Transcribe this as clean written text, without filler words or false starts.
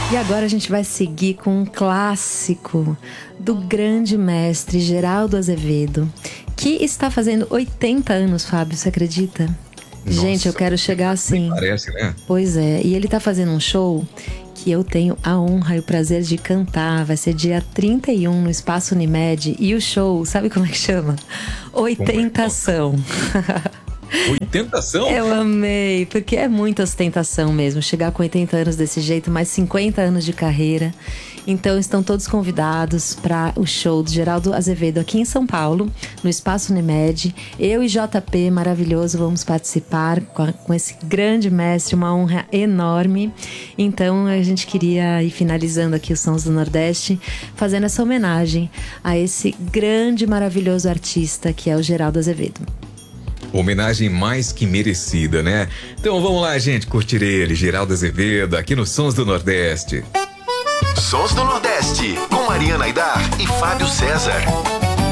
E agora a gente vai seguir com um clássico do grande mestre Geraldo Azevedo, que está fazendo 80 anos, Fábio, você acredita? Nossa, gente, eu quero chegar assim. Parece, né? Pois é, e ele tá fazendo um show que eu tenho a honra e o prazer de cantar. Vai ser dia 31 no Espaço Unimed. E o show, sabe como é que chama? 80ação. 80ação? Eu amei, porque é muita ostentação mesmo. Chegar com 80 anos desse jeito, mais 50 anos de carreira. Então estão todos convidados para o show do Geraldo Azevedo aqui em São Paulo, no Espaço Unimed. Eu e JP, maravilhoso, vamos participar com esse grande mestre, uma honra enorme. Então a gente queria ir finalizando aqui os Sons do Nordeste, fazendo essa homenagem a esse grande, maravilhoso artista que é o Geraldo Azevedo. Homenagem mais que merecida, né? Então vamos lá, gente, curtir ele, Geraldo Azevedo, aqui no Sons do Nordeste. Sons do Nordeste, com Mariana Aidar e Fábio César.